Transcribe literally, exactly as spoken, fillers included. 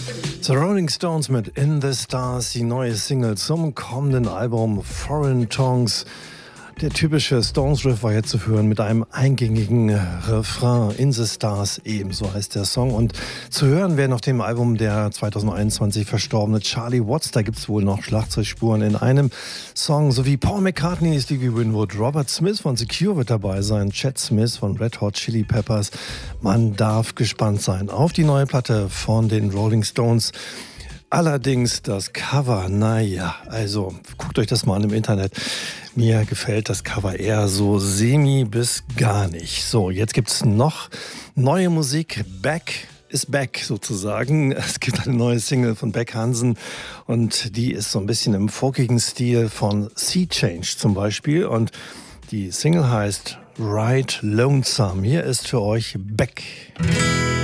The Rolling Stones mit In the Stars, die neue Single zum kommenden Album Foreign Tongues. Der typische Stones-Riff war jetzt zu hören mit einem eingängigen Refrain. In the Stars, ebenso heißt der Song. Und zu hören wäre noch dem Album der zwanzig einundzwanzig verstorbene Charlie Watts. Da gibt es wohl noch Schlagzeugspuren in einem Song. Sowie Paul McCartney, Stevie Winwood, Robert Smith von The Cure wird dabei sein, Chad Smith von Red Hot Chili Peppers. Man darf gespannt sein auf die neue Platte von den Rolling Stones. Allerdings das Cover, naja, also guckt euch das mal an im Internet. Mir gefällt das Cover eher so semi bis gar nicht. So, jetzt gibt's noch neue Musik. Beck is back sozusagen. Es gibt eine neue Single von Beck Hansen und die ist so ein bisschen im folkigen Stil von Sea Change zum Beispiel. Und die Single heißt Ride Lonesome. Hier ist für euch Beck.